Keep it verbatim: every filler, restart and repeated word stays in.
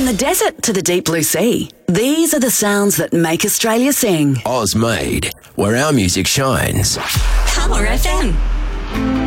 the desert to the deep blue sea, these are the sounds that make Australia sing. Oz Made, where our music shines. Hammer F M.